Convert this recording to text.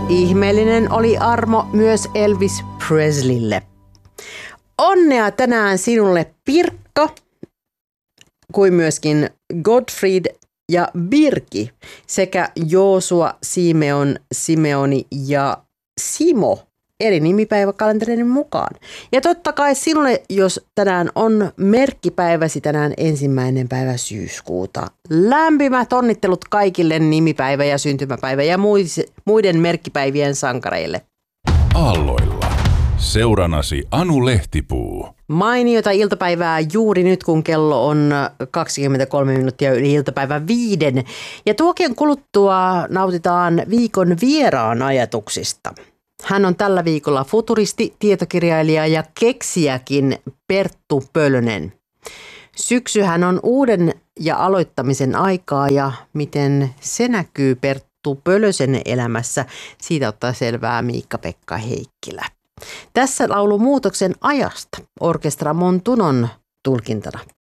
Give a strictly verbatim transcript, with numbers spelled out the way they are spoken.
Ihmeellinen oli armo myös Elvis Presleylle. Onnea tänään sinulle Pirkka, kuin myöskin Gottfried ja Birki sekä Joosua, Simeon, Simeoni ja Simo eri nimipäiväkalenterin mukaan. Ja totta kai sinulle, jos tänään on merkkipäiväsi, tänään ensimmäinen päivä syyskuuta. Lämpimät onnittelut kaikille nimipäivä- ja syntymäpäivä ja muiden merkkipäivien sankareille. Aalloilla. Seuranasi Anu Lehtipuu. Mainiota iltapäivää juuri nyt, kun kello on kaksikymmentäkolme minuuttia yli iltapäivän viiden. Ja tuokien kuluttua nautitaan viikon vieraan ajatuksista. Hän on tällä viikolla futuristi, tietokirjailija ja keksijäkin Perttu Pölönen. Syksyhän on uuden ja aloittamisen aikaa ja miten se näkyy Perttu Pölösen elämässä, siitä ottaa selvää Miikka-Pekka Heikkilä. Tässä laulu muutoksen ajasta Orkestra Montunon tulkintana.